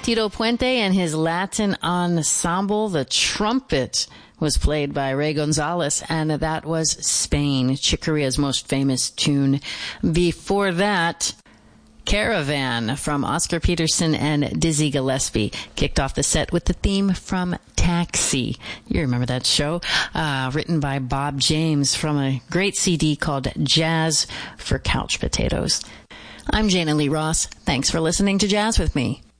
Tito Puente and his Latin ensemble. The trumpet was played by Ray Gonzalez, and that was Spain, Chick Corea's most famous tune. Before that, Caravan from Oscar Peterson and Dizzy Gillespie kicked off the set with the theme from Taxi. You remember that show? Written by Bob James from a great CD called Jazz for Couch Potatoes. I'm Jana Lee Ross. Thanks for listening to Jazz with Me.